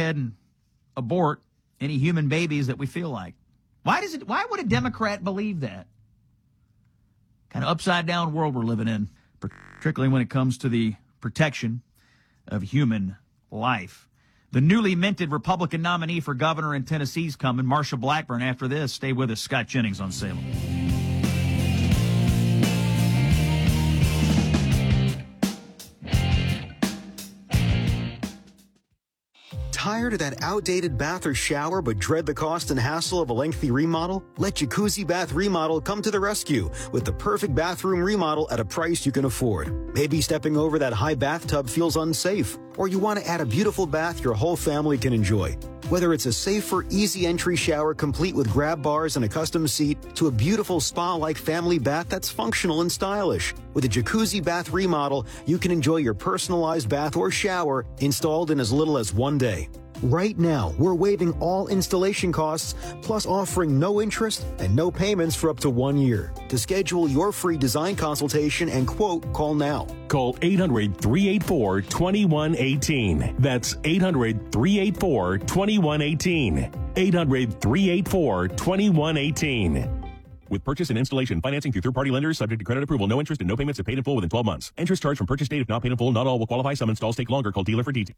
ahead and abort any human babies that we feel like. Why would a Democrat believe that? Kind of upside down world we're living in, particularly when it comes to the protection of human life. The newly minted Republican nominee for governor in Tennessee's coming, Marsha Blackburn. After this, stay with us. Scott Jennings on Salem. Tired of that outdated bath or shower but dread the cost and hassle of a lengthy remodel? Let Jacuzzi Bath Remodel come to the rescue with the perfect bathroom remodel at a price you can afford. Maybe stepping over that high bathtub feels unsafe, or you want to add a beautiful bath your whole family can enjoy. Whether it's a safer, easy entry shower complete with grab bars and a custom seat to a beautiful spa-like family bath that's functional and stylish. With a Jacuzzi Bath Remodel, you can enjoy your personalized bath or shower installed in as little as 1 day. Right now, we're waiving all installation costs, plus offering no interest and no payments for up to 1 year. To schedule your free design consultation and quote, call now. Call 800-384-2118. That's 800-384-2118. 800-384-2118. With purchase and installation financing through third-party lenders subject to credit approval, no interest and no payments if paid in full within 12 months. Interest charged from purchase date if not paid in full. Not all will qualify. Some installs take longer. Call dealer for details.